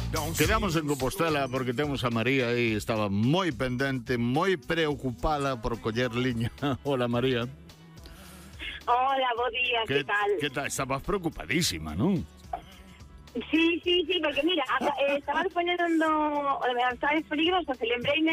Quedamos en Compostela porque temos a María aí, estaba moi pendente, moi preocupada por coller liña. Hola, María. Hola, bo día, ¿qué tal? Que tal? Estabas preocupadísima, non? Sí, porque mira, estaba poniendo, estaba peligroso, se lembrei